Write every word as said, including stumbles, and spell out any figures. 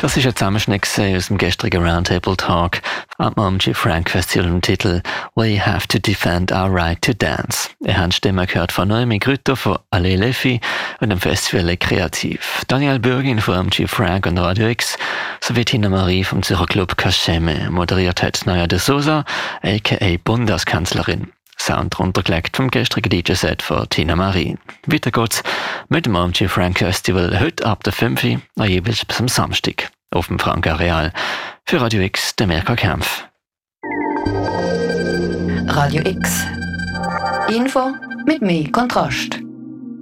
Das ist ein Zusammenschnitt aus dem gestrigen Roundtable Talk am M G Frank Festival im Titel «We have to defend our right to dance». Ihr habt Stimmen gehört von Noemi Grütter, von Ale Leffi und dem Festival Kreativ. Daniel Bürgin von M G Frank und Radio X sowie Tina Marie vom Zürcher Club Kascheme. Moderiert hat Naya de Souza, aka Bundeskanzlerin. Sound runtergelegt vom gestrigen D J-Set von Tina Marie. Weiter geht's mit dem M G Frank Festival heute ab der fünf Uhr, jeweils bis am Samstag auf dem Frank Areal. Für Radio X, der Mirka Kempf. Radio X. Info mit mehr Kontrast.